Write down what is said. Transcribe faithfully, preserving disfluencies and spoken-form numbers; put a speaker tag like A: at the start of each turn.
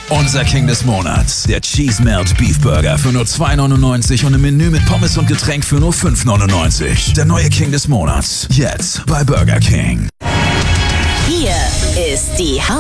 A: Unser King des Monats. Der Cheese Melt Beef Burger für nur zwei neunundneunzig und im Menü mit Pommes und Getränk für nur fünf neunundneunzig. Der neue King des Monats. Jetzt bei Burger King.
B: Hier ist die